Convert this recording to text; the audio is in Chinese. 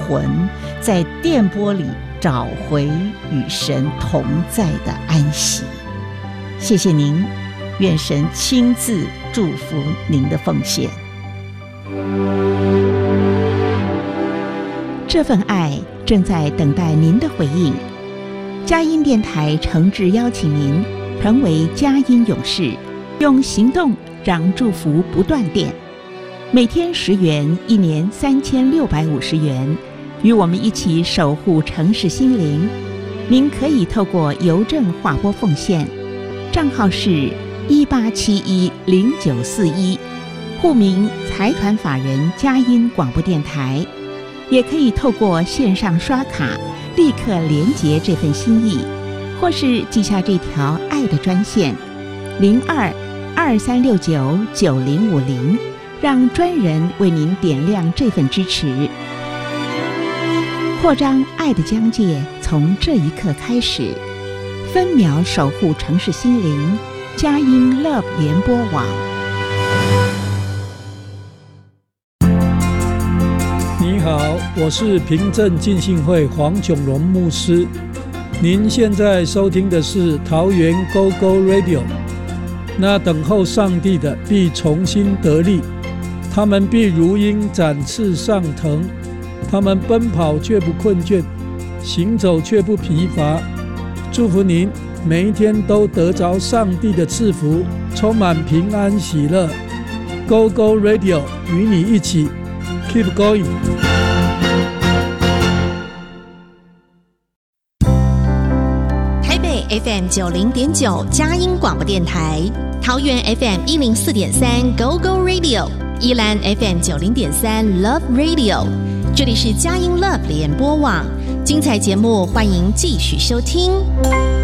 魂在电波里找回与神同在的安息。谢谢您，愿神亲自祝福您的奉献。这份爱正在等待您的回应。佳音电台诚挚邀请您成为佳音勇士，用行动让祝福不断电。每天10元，一年3650元，与我们一起守护城市心灵。您可以透过邮政划拨奉献，账号是18710941，户名财团法人佳音广播电台。也可以透过线上刷卡立刻连结这份心意，或是记下这条爱的专线0223699050，让专人为您点亮这份支持。扩张爱的疆界，从这一刻开始，分秒守护城市心灵，佳音 Love 联播网。 你好，我是平镇浸信会黄炯荣牧师。您现在收听的是桃园 GoGo Radio。那等候上帝的必重新得力，他们必如鹰展翅上腾，他们奔跑却不困倦，行走却不疲乏。祝福您每一天都得着上帝的赐福，充满平安喜乐。GoGo Radio 与你一起 Keep going。 台北 FM 90.9佳音广播电台，桃园 FM 104.3 GoGo Radio， 宜兰 FM 90.3 Love Radio。这里是佳音 Love 联播网，精彩节目欢迎继续收听。